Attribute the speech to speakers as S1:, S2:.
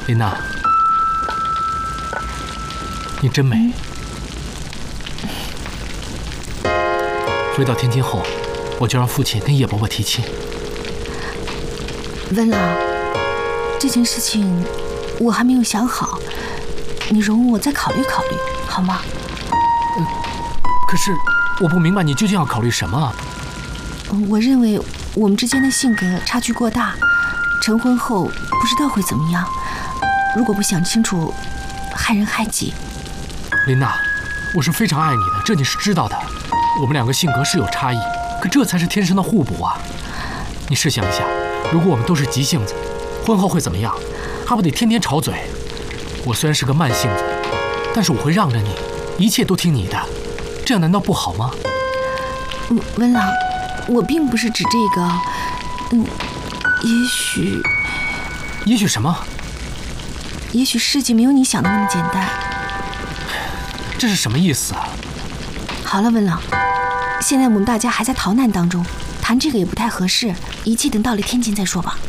S1: 琳娜，你真美。回到天津后，我就让父亲跟叶伯伯提亲。
S2: 温老，这件事情我还没有想好，你容我再考虑考虑，好吗？
S1: 可是我不明白你究竟要考虑什么。
S2: 我认为我们之间的性格差距过大，成婚后不知道会怎么样。如果不想清楚，害人害己。
S1: 琳娜，我是非常爱你的，这你是知道的。我们两个性格是有差异，可这才是天生的互补啊！你试想一下，如果我们都是急性子，婚后会怎么样？还不得天天吵嘴？我虽然是个慢性子，但是我会让着你，一切都听你的，这样难道不好吗？
S2: 温老，我并不是指这个，也许
S1: 什么？
S2: 也许事情没有你想的那么简单。
S1: 这是什么意思啊？
S2: 好了，温老，现在我们大家还在逃难当中，谈这个也不太合适，一切等到了天津再说吧。